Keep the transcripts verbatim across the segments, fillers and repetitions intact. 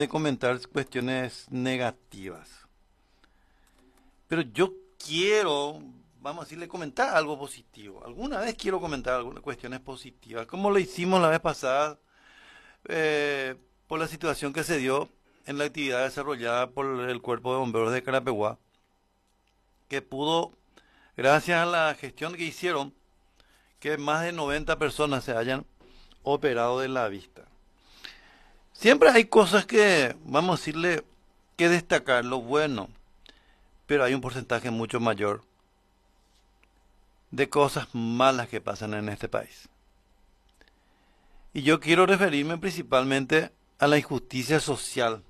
de comentar cuestiones negativas. Pero yo quiero, vamos a decirle, comentar algo positivo. Alguna vez quiero comentar algunas cuestiones positivas, como lo hicimos la vez pasada, eh, por la situación que se dio en la actividad desarrollada por el Cuerpo de Bomberos de Carapeguá, que pudo, gracias a la gestión que hicieron, que más de noventa personas se hayan operado de la vista. Siempre hay cosas que, vamos a decirle, que destacar, lo bueno, pero hay un porcentaje mucho mayor de cosas malas que pasan en este país. Y yo quiero referirme principalmente a la injusticia social,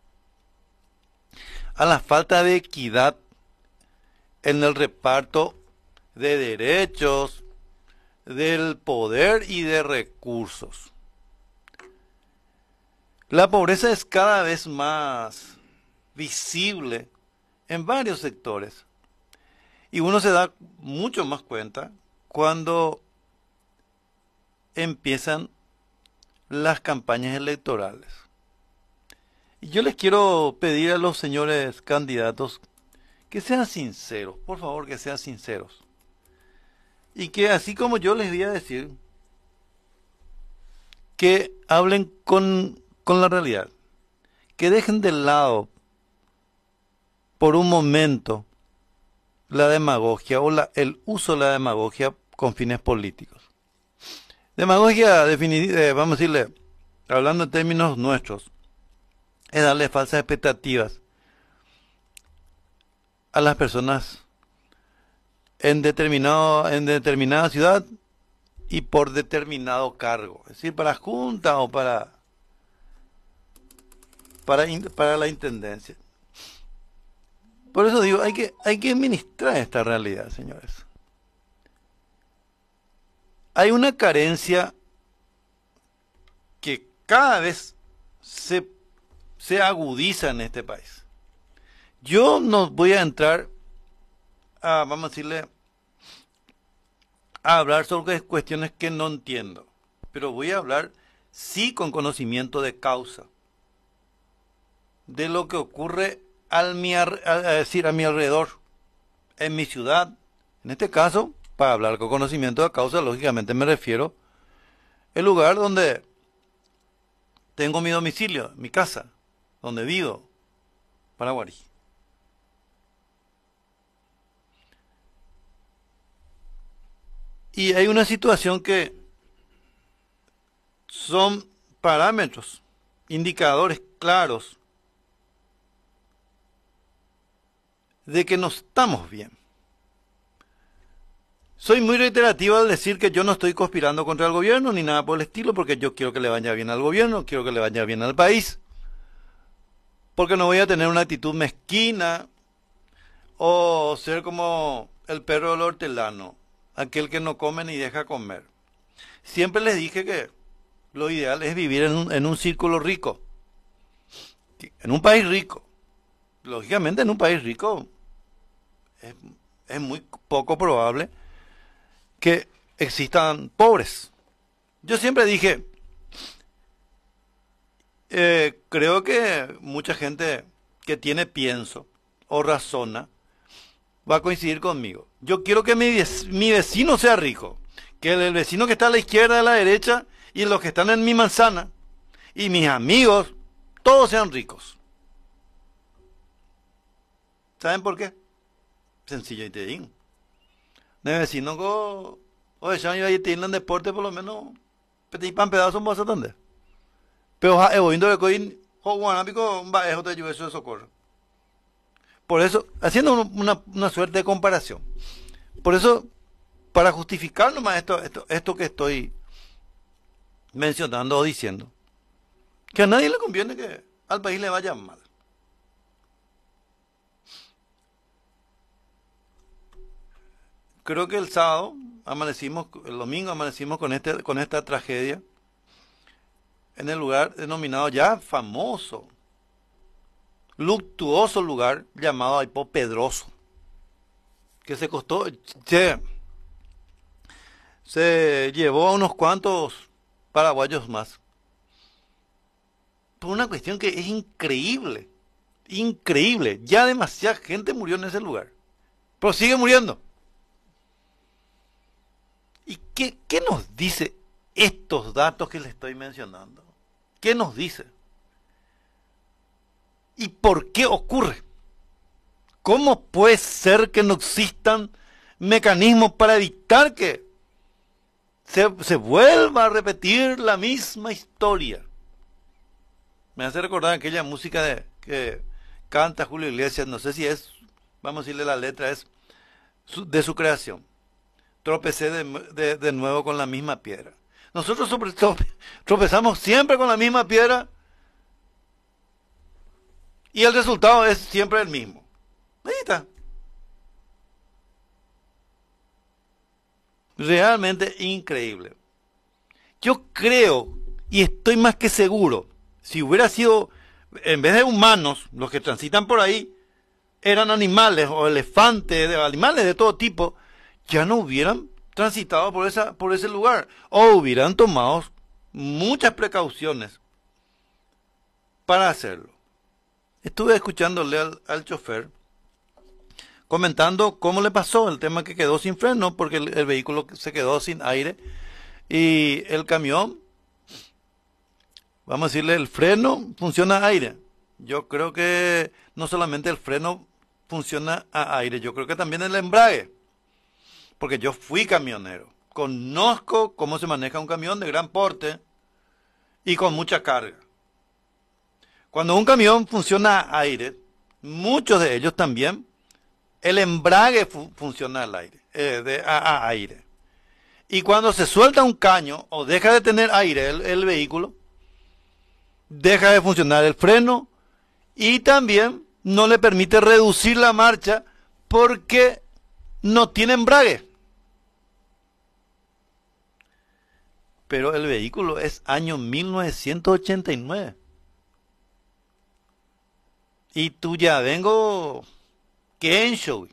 a la falta de equidad en el reparto de derechos, del poder y de recursos. La pobreza es cada vez más visible en varios sectores y uno se da mucho más cuenta cuando empiezan las campañas electorales. Y yo les quiero pedir a los señores candidatos que sean sinceros, por favor que sean sinceros. Y que así como yo les voy a decir, que hablen con, con la realidad, que dejen de lado por un momento la demagogia o la, el uso de la demagogia con fines políticos. Demagogia, eh, vamos a decirle, hablando en términos nuestros, es darle falsas expectativas a las personas en, determinado, en determinada ciudad y por determinado cargo, es decir, para junta o para, para, para la intendencia. Por eso digo, hay que, hay que administrar esta realidad, señores. Hay una carencia que cada vez se, se agudiza en este país. Yo no voy a entrar a, vamos a decirle, a hablar sobre cuestiones que no entiendo, pero voy a hablar sí con conocimiento de causa, de lo que ocurre al mi, a decir, a mi alrededor, en mi ciudad. En este caso, para hablar con conocimiento de causa, lógicamente me refiero al lugar donde tengo mi domicilio, mi casa, donde vivo, Paraguarí. Y hay una situación que son parámetros, indicadores claros de que no estamos bien. Soy muy reiterativo al decir que yo no estoy conspirando contra el gobierno ni nada por el estilo, porque yo quiero que le vaya bien al gobierno, quiero que le vaya bien al país, porque no voy a tener una actitud mezquina o ser como el perro del hortelano, aquel que no come ni deja comer. Siempre les dije que lo ideal es vivir en un, en un círculo rico, en un país rico. Lógicamente en un país rico es, es muy poco probable que existan pobres. Yo siempre dije, eh, creo que mucha gente que tiene pienso o razona va a coincidir conmigo. Yo quiero que mi, mi vecino sea rico, que el, el vecino que está a la izquierda, a la derecha y los que están en mi manzana y mis amigos, todos sean ricos. ¿Saben por qué? Sencillo y te digo. De vecino go, oye, ya iba a ir en deporte por lo menos, petit pan pedazo vas a atender. Pero ja, evo indo de coin, jo guanapico, va, eso te ayuda eso de socorro. Por eso, haciendo una, una suerte de comparación. Por eso, para justificar nomás esto, esto, esto que estoy mencionando o diciendo, que a nadie le conviene que al país le vaya mal. Creo que el sábado amanecimos, el domingo amanecimos con, este, con esta tragedia en el lugar denominado ya famoso, luctuoso lugar llamado Aipó Pedroso, que se costó, se, se llevó a unos cuantos paraguayos más. por una cuestión que es increíble, increíble. Ya demasiada gente murió en ese lugar, pero sigue muriendo. ¿Y qué, qué nos dice estos datos que les estoy mencionando? ¿Qué nos dice? ¿Y por qué ocurre? ¿Cómo puede ser que no existan mecanismos para evitar que se, se vuelva a repetir la misma historia? Me hace recordar aquella música de, que canta Julio Iglesias, no sé si es, vamos a decirle la letra, es su, de su creación. Tropecé de, de, de nuevo con la misma piedra. Nosotros sobre, tropezamos siempre con la misma piedra y el resultado es siempre el mismo. Ahí está. Realmente increíble. Yo creo y estoy más que seguro, si hubiera sido, en vez de humanos, los que transitan por ahí, eran animales o elefantes, de, animales de todo tipo, ya no hubieran transitado por, esa, por ese lugar o hubieran tomado muchas precauciones para hacerlo. Estuve escuchándole al, al chofer comentando cómo le pasó el tema que quedó sin freno porque el, el vehículo se quedó sin aire y el camión, vamos a decirle, el freno funciona a aire. Yo creo que no solamente el freno funciona a aire, yo creo que también el embrague. Porque yo fui camionero. Conozco cómo se maneja un camión de gran porte y con mucha carga. Cuando un camión funciona a aire, muchos de ellos también, el embrague fu funciona al aire, eh, de, a, a aire. Y cuando se suelta un caño o deja de tener aire el, el vehículo, deja de funcionar el freno y también no le permite reducir la marcha porque no tiene embrague. Pero el vehículo es año mil novecientos ochenta y nueve. Y tú ya vengo Kensho.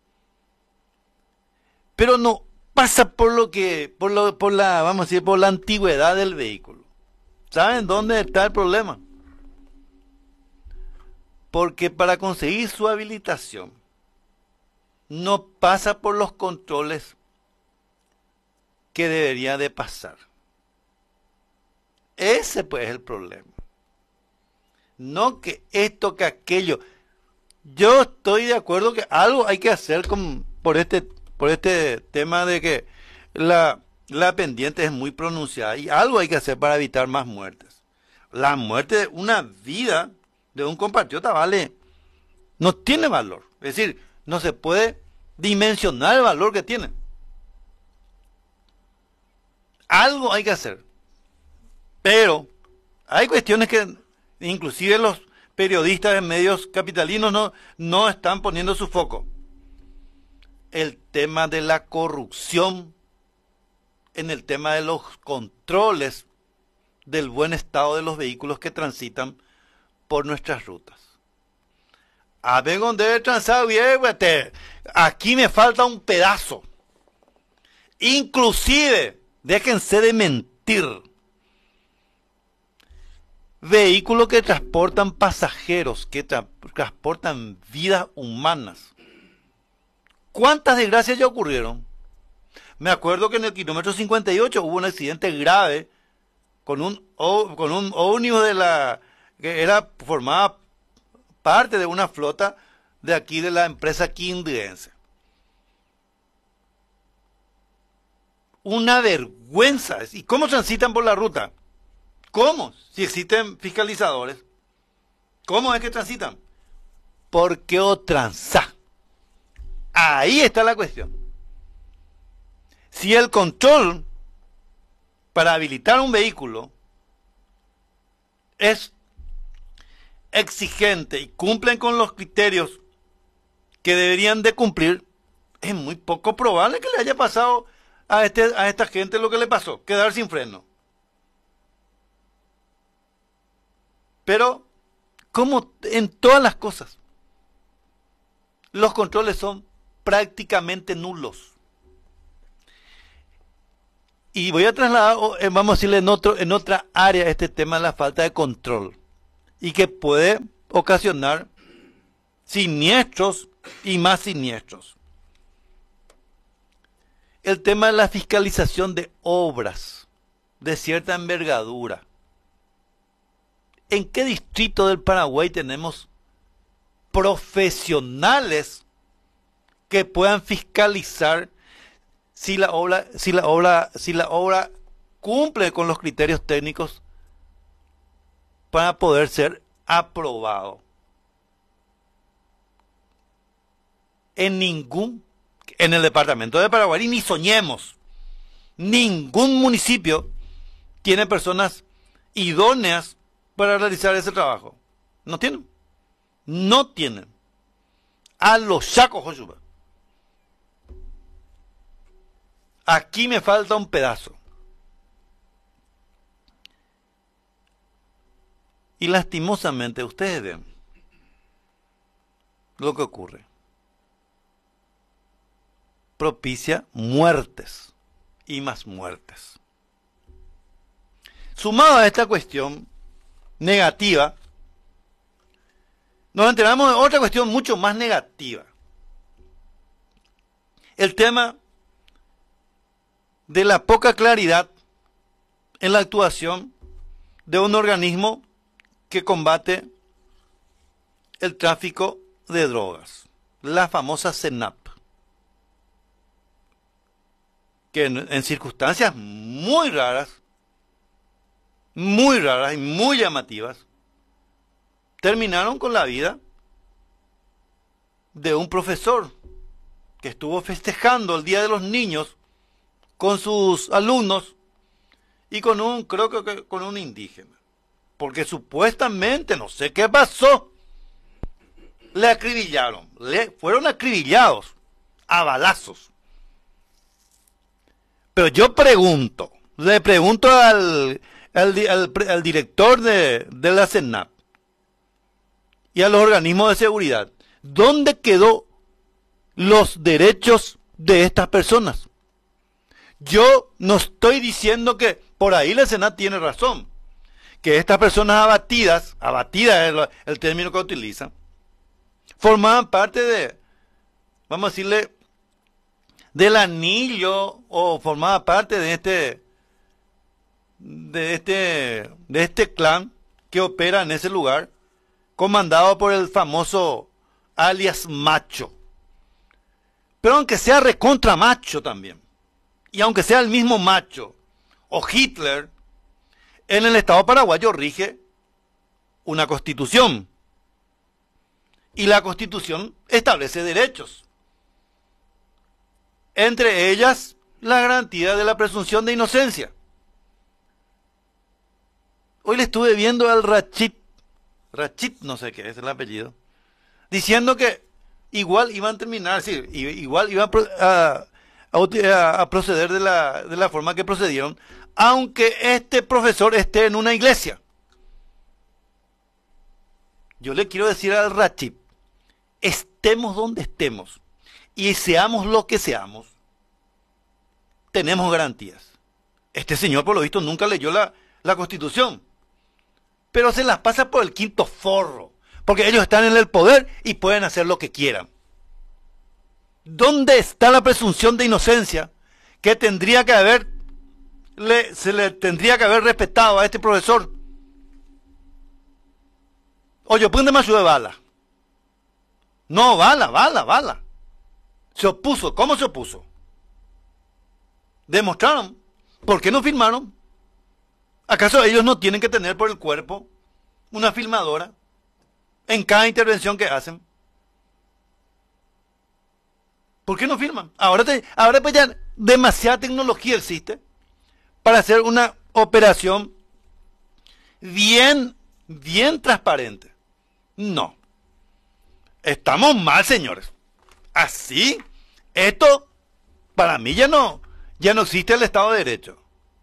Pero no pasa por lo que, por lo, por la, vamos a decir, por la antigüedad del vehículo. ¿Saben dónde está el problema? Porque para conseguir su habilitación no pasa por los controles que debería de pasar. Ese pues es el problema. No que esto, que aquello. Yo estoy de acuerdo que algo hay que hacer con, por, este, por este tema de que la, la pendiente es muy pronunciada y algo hay que hacer para evitar más muertes. La muerte de una vida de un compatriota vale, no tiene valor. Es decir, no se puede dimensionar el valor que tiene. Algo hay que hacer. Pero hay cuestiones que inclusive los periodistas en medios capitalinos no, no están poniendo su foco. El tema de la corrupción, en el tema de los controles del buen estado de los vehículos que transitan por nuestras rutas. A ver dónde he transado bien, aquí me falta un pedazo. Inclusive, déjense de mentir. Vehículos que transportan pasajeros, que tra transportan vidas humanas. ¿Cuántas desgracias ya ocurrieron? Me acuerdo que en el kilómetro cincuenta y ocho hubo un accidente grave con un, con un ómnibus de la, que era, formaba parte de una flota de aquí de la empresa quindiense. Una vergüenza. ¿Y cómo transitan por la ruta? ¿Cómo? Si existen fiscalizadores. ¿Cómo es que transitan? Porque o transa. Ahí está la cuestión. Si el control para habilitar un vehículo es exigente y cumplen con los criterios que deberían de cumplir, es muy poco probable que le haya pasado a, este, a esta gente lo que le pasó, quedar sin freno. Pero, como en todas las cosas, los controles son prácticamente nulos. Y voy a trasladar, vamos a decirle en, otro, en otra área, este tema de la falta de control. y que puede ocasionar siniestros y más siniestros. El tema de la fiscalización de obras de cierta envergadura. ¿En qué distrito del Paraguay tenemos profesionales que puedan fiscalizar si la obra, si la obra, si la obra cumple con los criterios técnicos para poder ser aprobado? En ningún, en el departamento de Paraguay, ni soñemos, ningún municipio tiene personas idóneas para realizar ese trabajo. No tienen. No tienen. A los chacos, Josué. Aquí me falta un pedazo. Y lastimosamente ustedes ven lo que ocurre. Propicia muertes y más muertes. Sumado a esta cuestión negativa, nos enteramos de otra cuestión mucho más negativa. El tema de la poca claridad en la actuación de un organismo que combate el tráfico de drogas, la famosa CENAP, que en, en circunstancias muy raras, muy raras y muy llamativas, terminaron con la vida de un profesor que estuvo festejando el Día de los Niños con sus alumnos y con un, creo que con un indígena. Porque supuestamente, no sé qué pasó, le acribillaron, le fueron acribillados a balazos. Pero yo pregunto, le pregunto al, al, al, al director de, de la CENAP y a los organismos de seguridad, ¿dónde quedó los derechos de estas personas? Yo no estoy diciendo que por ahí la CENAP tiene razón, que estas personas abatidas, abatidas es el, el término que utilizan, formaban parte de, vamos a decirle, del anillo, o formaba parte de este, de este, de este clan que opera en ese lugar, comandado por el famoso alias Macho. Pero aunque sea recontra Macho también, y aunque sea el mismo Macho o Hitler, en el Estado paraguayo rige una constitución. Y la constitución establece derechos. Entre ellas, la garantía de la presunción de inocencia. Hoy le estuve viendo al Rachid, Rachid no sé qué es el apellido, diciendo que igual iban a terminar, sí, igual iban a, a, a proceder de la, de la forma que procedieron, aunque este profesor esté en una iglesia. Yo le quiero decir al Rachid, estemos donde estemos y seamos lo que seamos, tenemos garantías. Este señor, por lo visto, nunca leyó la, la Constitución, pero se las pasa por el quinto forro, porque ellos están en el poder y pueden hacer lo que quieran. ¿Dónde está la presunción de inocencia que tendría que haber, le, se le tendría que haber respetado a este profesor? Oye, ponte más de bala. No, bala, bala, bala. Se opuso. ¿Cómo se opuso? Demostraron. ¿Por qué no firmaron? ¿Acaso ellos no tienen que tener por el cuerpo una filmadora en cada intervención que hacen? ¿Por qué no firman? Ahora, te, ahora pues ya demasiada tecnología existe para hacer una operación bien, bien transparente. No. Estamos mal, señores. Así, esto, para mí ya no, ya no existe el Estado de Derecho.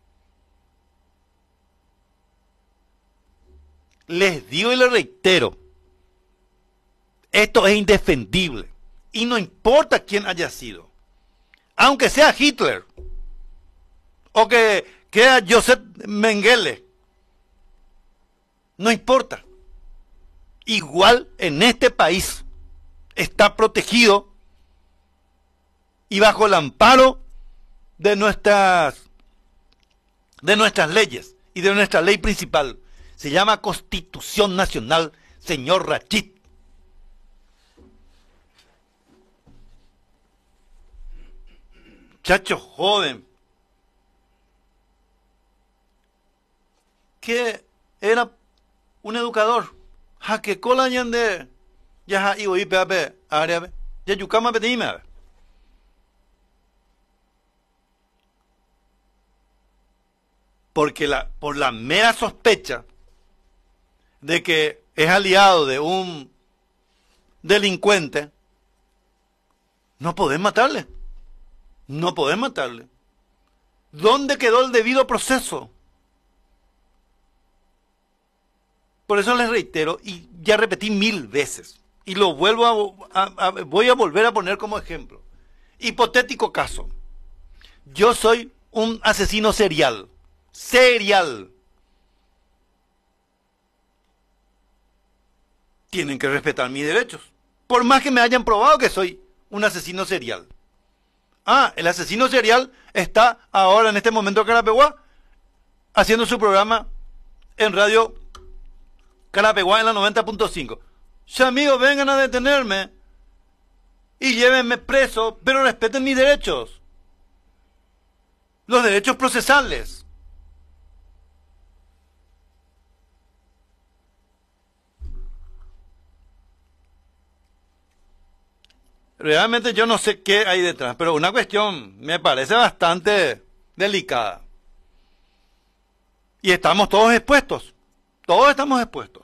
Les digo y les reitero, esto es indefendible. Y no importa quién haya sido. Aunque sea Hitler. O que, que sea Joseph Mengele. No importa. igual en este país está protegido y bajo el amparo de nuestras, de nuestras leyes y de nuestra ley principal. Se llama Constitución Nacional, señor Rachid. Muchacho joven, que era un educador, jaque cola ñande, ya iba y pepe, área, ya yucama pedime. Porque la, por la mera sospecha de que es aliado de un delincuente, no podés matarle. No podés matarle. ¿Dónde quedó el debido proceso? Por eso les reitero, y ya repetí mil veces, y lo vuelvo a, a, a voy a volver a poner como ejemplo. Hipotético caso. Yo soy un asesino serial. Serial. Tienen que respetar mis derechos. Por más que me hayan probado que soy un asesino serial. Ah, el asesino serial está ahora en este momento en Carapeguá haciendo su programa en radio Carapeguá en la noventa punto cinco. Si amigos, vengan a detenerme y llévenme preso, pero respeten mis derechos. Los derechos procesales. Realmente yo no sé qué hay detrás, pero una cuestión me parece bastante delicada. Y estamos todos expuestos. Todos estamos expuestos.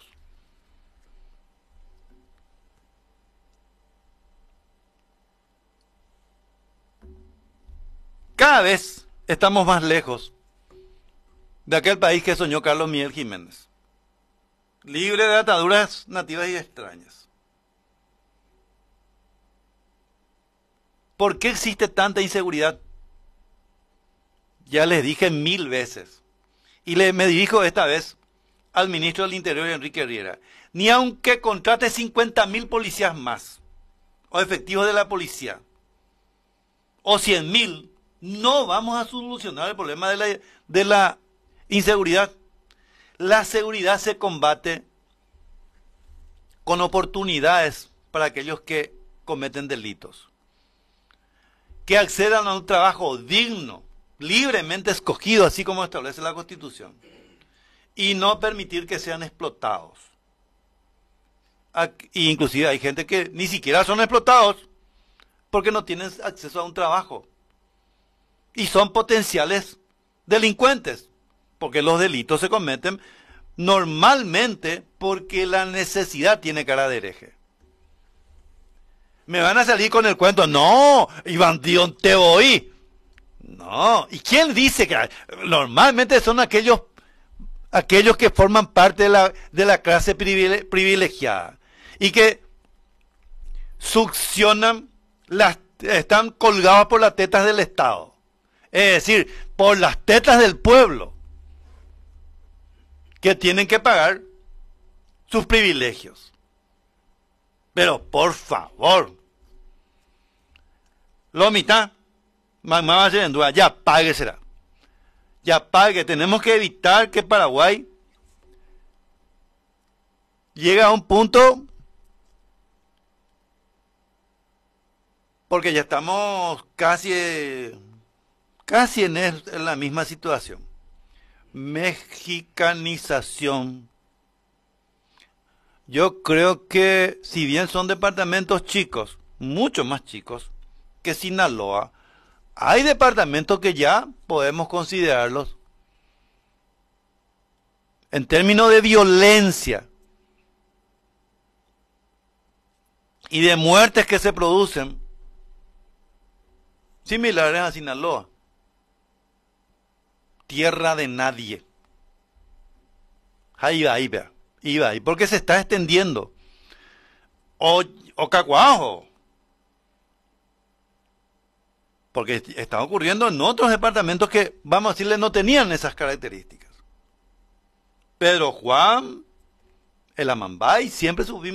Cada vez estamos más lejos de aquel país que soñó Carlos Miguel Jiménez. Libre de ataduras nativas y extrañas. ¿Por qué existe tanta inseguridad? Ya les dije mil veces. Y le, me dirijo esta vez al ministro del Interior, Enrique Riera. Ni aunque contrate cincuenta mil policías más, o efectivos de la policía, o cien mil, no vamos a solucionar el problema de la, de la inseguridad. La seguridad se combate con oportunidades para aquellos que cometen delitos. Que accedan a un trabajo digno, libremente escogido, así como establece la Constitución. Y no permitir que sean explotados. Y inclusive hay gente que ni siquiera son explotados porque no tienen acceso a un trabajo. Y son potenciales delincuentes, porque los delitos se cometen normalmente porque la necesidad tiene cara de hereje. Me van a salir con el cuento, no, y bandido te voy. No, ¿y quién dice que normalmente son aquellos aquellos que forman parte de la, de la clase privilegiada y que succionan, las, están colgados por las tetas del Estado? Es decir, por las tetas del pueblo, que tienen que pagar sus privilegios. Pero por favor, lo mitad, mamá va a ser en duda, ya pague será. Ya pague, tenemos que evitar que Paraguay llegue a un punto, porque ya estamos casi, casi en, el, en la misma situación. Mexicanización. Yo creo que si bien son departamentos chicos, mucho más chicos que Sinaloa, hay departamentos que ya podemos considerarlos en términos de violencia y de muertes que se producen similares a Sinaloa. Tierra de nadie. Ahí va, ahí va. Iba, y porque se está extendiendo. O, o Caguajo. Porque está ocurriendo en otros departamentos que, vamos a decirle, no tenían esas características. Pedro Juan el Amambay, siempre supimos